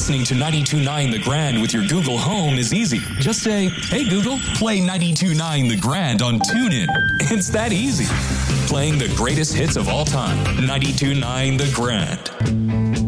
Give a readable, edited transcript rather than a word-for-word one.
Listening to 92.9 The Grand with your Google Home is easy. Just say, hey Google, play 92.9 The Grand on TuneIn. It's that easy. Playing the greatest hits of all time. 92.9 The Grand.